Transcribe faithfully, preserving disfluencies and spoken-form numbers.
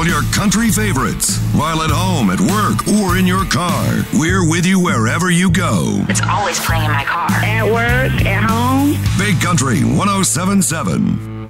all your country favorites. While at home, at work, or in your car, we're with you wherever you go. It's always playing in my car. At work, at home. Big Country one oh seven point seven.